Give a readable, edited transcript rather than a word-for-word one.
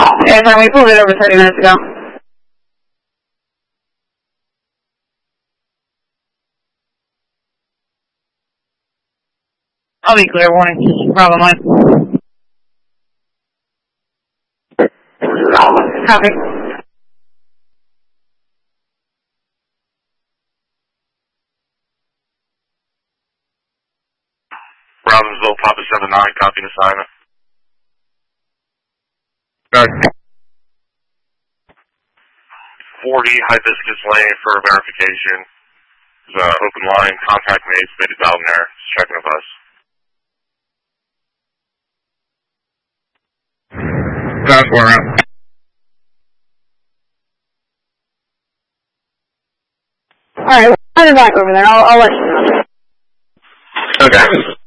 And then we pulled it over 30 minutes ago. I'll be clear, warning. Problem 1. Copy. Brownsville, Papa 79, copy and assignment. Okay. 40 Hibiscus Lane for verification. There's an open line, contact made, stated dial there. Just checking with us. That's where I'm. Alright, I'll head back over there. I'll let you know. Okay.